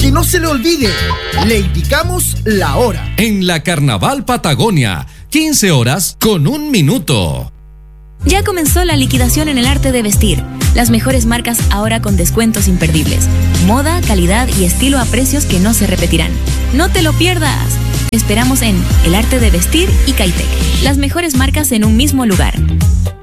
que no se le olvide, le indicamos la hora. En la Carnaval Patagonia, 15 horas con 1 minuto. Ya comenzó la liquidación en el arte de vestir. Las mejores marcas ahora con descuentos imperdibles. Moda, calidad y estilo a precios que no se repetirán. No te lo pierdas. Te esperamos en El Arte de Vestir y Caitec. Las mejores marcas en un mismo lugar.